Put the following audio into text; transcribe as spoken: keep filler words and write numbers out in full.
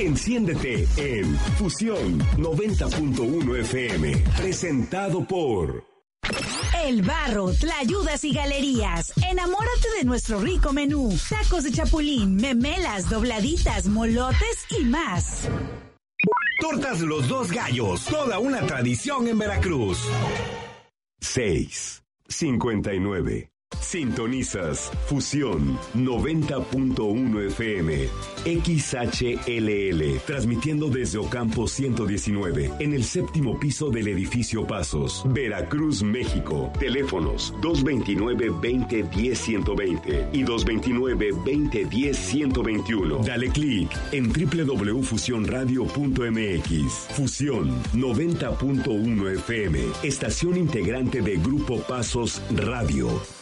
Enciéndete en Fusión noventa punto uno F M. Presentado por El Barro, Tlayudas y Galerías. Enamórate de nuestro rico menú. Tacos de chapulín, memelas, dobladitas, molotes y más. Tortas Los Dos Gallos, toda una tradición en Veracruz. seis cincuenta y nueve. Sintonizas Fusión noventa punto uno F M, X H L L, transmitiendo desde Ocampo ciento diecinueve, en el séptimo piso del edificio Pasos, Veracruz, México. Teléfonos dos veintinueve, veinte, diez, ciento veinte y dos veintinueve, veinte, diez, ciento veintiuno. Dale clic en doble u doble u doble u punto fusión radio punto m x. Fusión noventa punto uno F M, estación integrante de Grupo Pasos Radio.